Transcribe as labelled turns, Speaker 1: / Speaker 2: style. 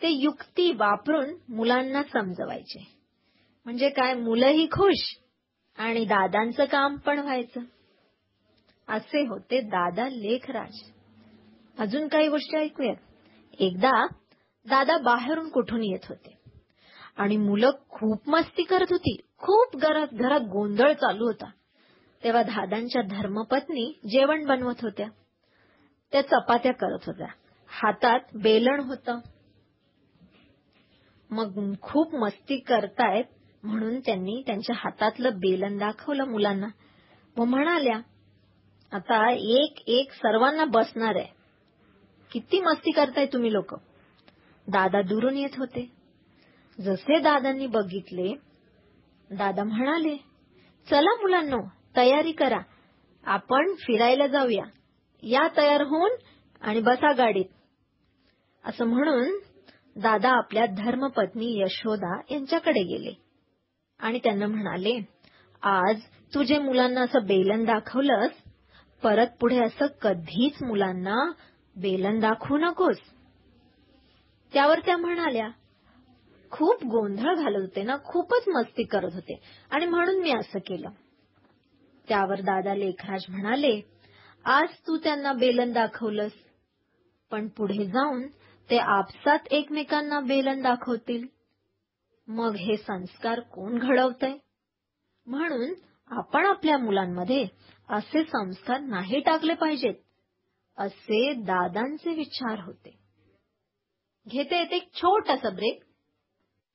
Speaker 1: ते युक्ती वापरून मुलांना समजवायचे. म्हणजे काय, मुलंही खुश आणि दादांचं काम पण व्हायचं. असे होते दादा लेखराज. अजून काही गोष्टी ऐकूयात. एकदा दादा बाहेरून कुठून येत होते आणि मुलं खूप मस्ती करत होती. खूप घरात गोंधळ चालू होता. तेव्हा दादांच्या धर्मपत्नी जेवण बनवत होत्या. त्या चपात्या करत होत्या. हातात बेलन होतं. मग खूप मस्ती करतायत म्हणून त्यांनी त्यांच्या हातातलं बेलन दाखवलं मुलांना व म्हणाल्या, आता एक एक सर्वांना बसणार आहे. किती मस्ती करताय तुम्ही लोक. दादा दुरून येत होते. जसे दादांनी बघितले, दादा म्हणाले, चला मुलांनो, तयारी करा, आपण फिरायला जाऊया. या तयार होऊन आणि बसा गाडीत. असं म्हणून दादा आपल्या धर्मपत्नी यशोदा यांच्याकडे गेले आणि त्यांना म्हणाले, आज तू जे मुलांना असं बेलन दाखवलंस, परत पुढे असं कधीच मुलांना बेलन दाखवू नकोस. त्यावर त्या म्हणाल्या, खूप गोंधळ घालत होते ना, खूपच मस्ती करत होते आणि म्हणून मी असं केलं. त्यावर दादा लेखराज म्हणाले, आज तू त्यांना बेलन दाखवलंस, पण पुढे जाऊन ते आपसात एकमेकांना बेलन दाखवतील. मग हे संस्कार कोण घडवतंय? म्हणून आपण आपल्या मुलांमध्ये असे संस्कार नाही टाकले पाहिजेत, असे दादांचे विचार होते. घेते एक छोटासा ब्रेक.